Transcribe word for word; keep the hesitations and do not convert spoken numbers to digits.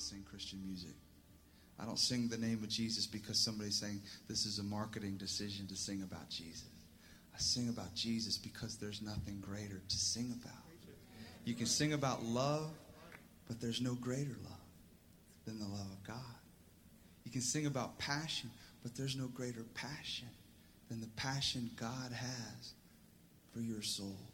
sing Christian music. I don't sing the name of Jesus because somebody's saying this is a marketing decision to sing about Jesus. I sing about Jesus because there's nothing greater to sing about. You can sing about love, but there's no greater love than the love of God. You can sing about passion, but there's no greater passion than the passion God has for your soul.